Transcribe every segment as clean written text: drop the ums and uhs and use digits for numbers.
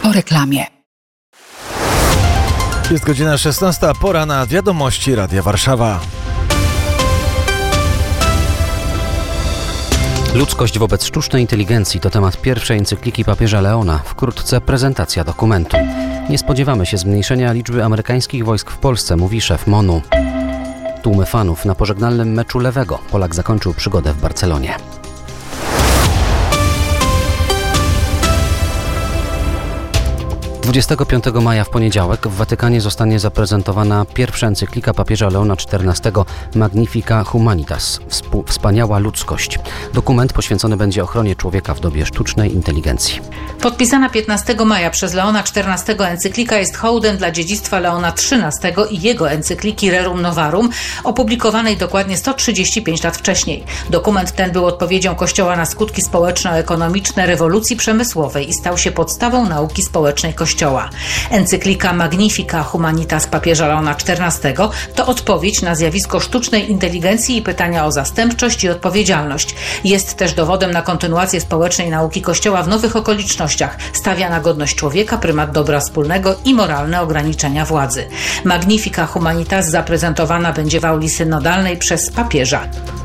Po reklamie. Jest godzina 16, pora na wiadomości Radia Warszawa. Ludzkość wobec sztucznej inteligencji to temat pierwszej encykliki papieża Leona. Wkrótce prezentacja dokumentu. Nie spodziewamy się zmniejszenia liczby amerykańskich wojsk w Polsce, mówi szef MONU. Tłumy fanów na pożegnalnym meczu Lewego. Polak zakończył przygodę w Barcelonie. – 25 maja w poniedziałek w Watykanie zostanie zaprezentowana pierwsza encyklika papieża Leona XIV Magnifica Humanitas – Wspaniała ludzkość. Dokument poświęcony będzie ochronie człowieka w dobie sztucznej inteligencji. Podpisana 15 maja przez Leona XIV encyklika jest hołdem dla dziedzictwa Leona XIII i jego encykliki Rerum Novarum, opublikowanej dokładnie 135 lat wcześniej. Dokument ten był odpowiedzią Kościoła na skutki społeczno-ekonomiczne rewolucji przemysłowej i stał się podstawą nauki społecznej Kościoła. Encyklika Magnifica Humanitas papieża Leona XIV to odpowiedź na zjawisko sztucznej inteligencji i pytania o zastępczość i odpowiedzialność. Jest też dowodem na kontynuację społecznej nauki Kościoła w nowych okolicznościach. Stawia na godność człowieka, prymat dobra wspólnego i moralne ograniczenia władzy. Magnifica Humanitas zaprezentowana będzie w auli synodalnej przez papieża.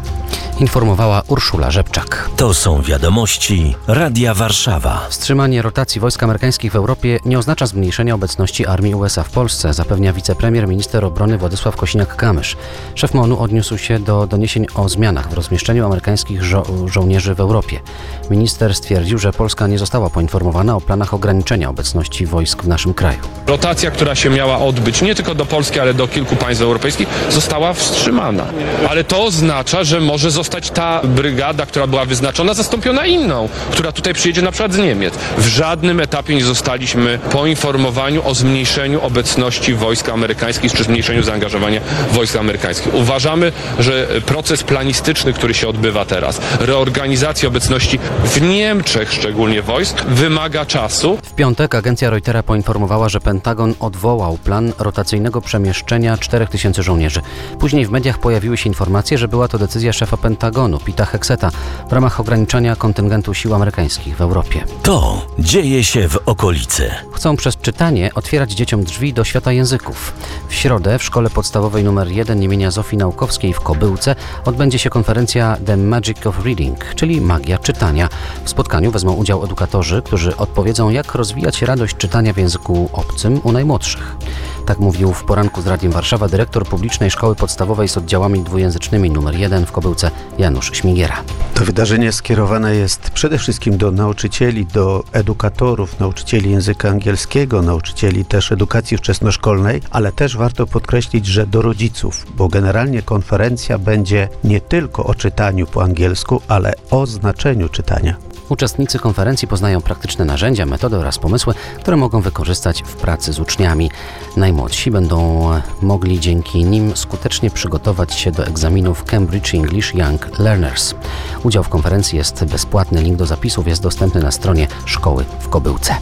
Informowała Urszula Rzepczak. To są wiadomości Radia Warszawa. Wstrzymanie rotacji wojsk amerykańskich w Europie nie oznacza zmniejszenia obecności armii USA w Polsce, zapewnia wicepremier, minister obrony Władysław Kosiniak-Kamysz. Szef MONU odniósł się do doniesień o zmianach w rozmieszczeniu amerykańskich żołnierzy w Europie. Minister stwierdził, że Polska nie została poinformowana o planach ograniczenia obecności wojsk w naszym kraju. Rotacja, która się miała odbyć nie tylko do Polski, ale do kilku państw europejskich, została wstrzymana. Ale to oznacza, że może zostać ta brygada, która była wyznaczona, zastąpiona inną, która tutaj przyjedzie na przykład z Niemiec. W żadnym etapie nie zostaliśmy poinformowani o zmniejszeniu obecności wojsk amerykańskich czy zmniejszeniu zaangażowania wojsk amerykańskich. Uważamy, że proces planistyczny, który się odbywa teraz, reorganizacja obecności w Niemczech, szczególnie wojsk, wymaga czasu. W piątek agencja Reutera poinformowała, że Pentagon odwołał plan rotacyjnego przemieszczenia 4000 żołnierzy. Później w mediach pojawiły się informacje, że była to decyzja szefa Pentagonu, Pita Hexeta, w ramach ograniczania kontyngentu sił amerykańskich w Europie. To dzieje się w okolicy. Chcą przez czytanie otwierać dzieciom drzwi do świata języków. W środę w Szkole Podstawowej nr 1 imienia Zofii Naukowskiej w Kobyłce odbędzie się konferencja The Magic of Reading, czyli magia czytania. W spotkaniu wezmą udział edukatorzy, którzy odpowiedzą, jak rozwijać radość czytania w języku obcym u najmłodszych. Tak mówił w poranku z Radiem Warszawa dyrektor publicznej szkoły podstawowej z oddziałami dwujęzycznymi nr 1 w Kobyłce Janusz Śmigiera. To wydarzenie skierowane jest przede wszystkim do nauczycieli, do edukatorów, nauczycieli języka angielskiego, nauczycieli też edukacji wczesnoszkolnej, ale też warto podkreślić, że do rodziców, bo generalnie konferencja będzie nie tylko o czytaniu po angielsku, ale o znaczeniu czytania. Uczestnicy konferencji poznają praktyczne narzędzia, metody oraz pomysły, które mogą wykorzystać w pracy z uczniami. Najmłodsi będą mogli dzięki nim skutecznie przygotować się do egzaminów Cambridge English Young Learners. Udział w konferencji jest bezpłatny, link do zapisów jest dostępny na stronie szkoły w Kobyłce.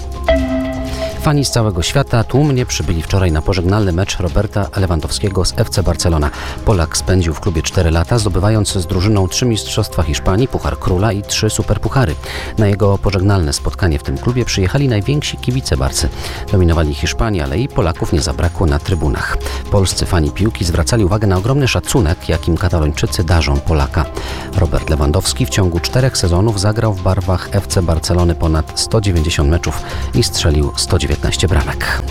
Fani z całego świata tłumnie przybyli wczoraj na pożegnalny mecz Roberta Lewandowskiego z FC Barcelona. Polak spędził w klubie 4 lata, zdobywając z drużyną 3 mistrzostwa Hiszpanii, Puchar Króla i 3 superpuchary. Na jego pożegnalne spotkanie w tym klubie przyjechali najwięksi kibice Barcy. Dominowali Hiszpanię, ale i Polaków nie zabrakło na trybunach. Polscy fani piłki zwracali uwagę na ogromny szacunek, jakim Katalończycy darzą Polaka. Robert Lewandowski w ciągu 4 sezonów zagrał w barwach FC Barcelony ponad 190 meczów i strzelił 119 bramek.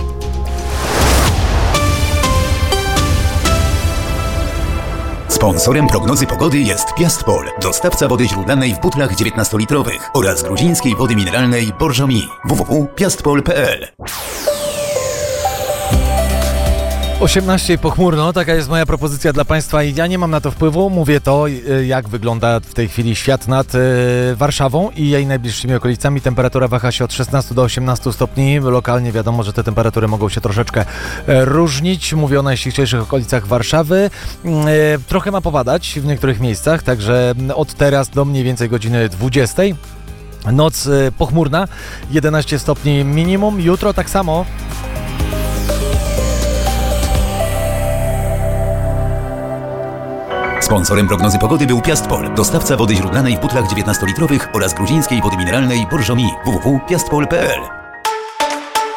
Sponsorem prognozy pogody jest Piastpol, dostawca wody źródlanej w butlach 19-litrowych oraz gruzińskiej wody mineralnej Borżomi. www.piastpol.pl. 18 pochmurno, taka jest moja propozycja dla Państwa i ja nie mam na to wpływu. Mówię to, jak wygląda w tej chwili świat nad Warszawą i jej najbliższymi okolicami. Temperatura waha się od 16 do 18 stopni. Lokalnie wiadomo, że te temperatury mogą się troszeczkę różnić. Mówię o najściślejszych okolicach Warszawy. Trochę ma popadać w niektórych miejscach, także od teraz do mniej więcej godziny 20. Noc pochmurna, 11 stopni minimum. Jutro tak samo. Sponsorem prognozy pogody był Piastpol, dostawca wody źródlanej w butlach 19-litrowych oraz gruzińskiej wody mineralnej Borżomi. www.piastpol.pl.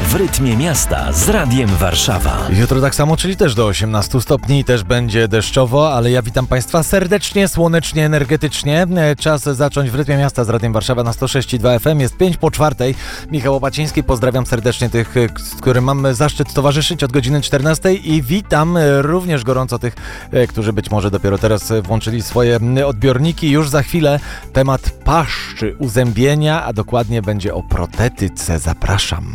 W rytmie miasta z Radiem Warszawa. Jutro tak samo, czyli też do 18 stopni, też będzie deszczowo, ale ja witam Państwa serdecznie, słonecznie, energetycznie. Czas zacząć w rytmie miasta z Radiem Warszawa na 106,2 FM. Jest 5:04. Michał Łopaciński, pozdrawiam serdecznie tych, z którym mam zaszczyt towarzyszyć od godziny 14 i witam również gorąco tych, którzy być może dopiero teraz włączyli swoje odbiorniki. Już za chwilę temat paszczy, uzębienia, a dokładnie będzie o protetyce. Zapraszam.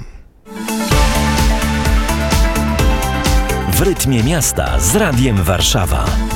W rytmie miasta z Radiem Warszawa.